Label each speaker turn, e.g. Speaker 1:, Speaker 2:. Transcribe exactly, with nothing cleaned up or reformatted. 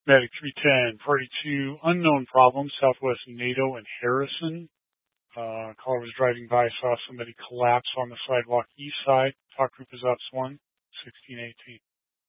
Speaker 1: Medic three ten, forty-two, unknown problem, Southwest Nato and Harrison. Uh, caller was driving by, saw somebody collapse on the sidewalk east side. Talk group is ops one, sixteen eighteen.